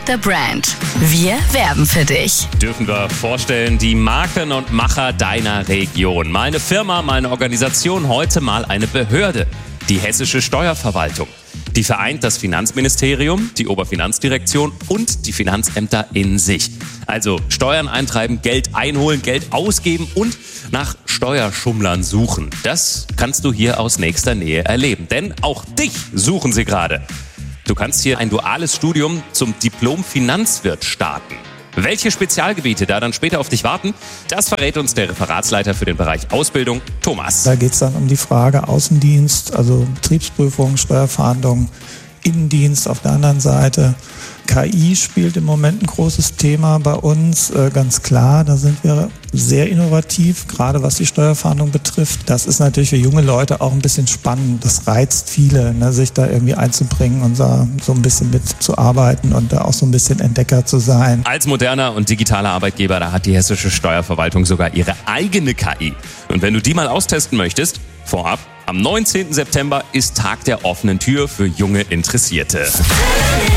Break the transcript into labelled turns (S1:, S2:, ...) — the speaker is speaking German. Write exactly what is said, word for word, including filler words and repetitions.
S1: the Brand. Wir werben für dich.
S2: Dürfen wir vorstellen, die Marken und Macher deiner Region. Mal eine Firma, mal eine Organisation, heute mal eine Behörde. Die Hessische Steuerverwaltung. Die vereint das Finanzministerium, die Oberfinanzdirektion und die Finanzämter in sich. Also Steuern eintreiben, Geld einholen, Geld ausgeben und nach Steuerschummlern suchen. Das kannst du hier aus nächster Nähe erleben. Denn auch dich suchen sie gerade. Du kannst hier ein duales Studium zum Diplom-Finanzwirt starten. Welche Spezialgebiete da dann später auf dich warten, das verrät uns der Referatsleiter für den Bereich Ausbildung, Thomas.
S3: Da geht es dann um die Frage Außendienst, also Betriebsprüfung, Steuerfahndung, Innendienst auf der anderen Seite. K I spielt im Moment ein großes Thema bei uns, äh, ganz klar. Da sind wir sehr innovativ, gerade was die Steuerfahndung betrifft. Das ist natürlich für junge Leute auch ein bisschen spannend. Das reizt viele, ne, sich da irgendwie einzubringen und so, so ein bisschen mitzuarbeiten und da auch so ein bisschen Entdecker zu sein.
S2: Als moderner und digitaler Arbeitgeber, da hat die Hessische Steuerverwaltung sogar ihre eigene K I. Und wenn du die mal austesten möchtest, vorab, am neunzehnten September ist Tag der offenen Tür für junge Interessierte.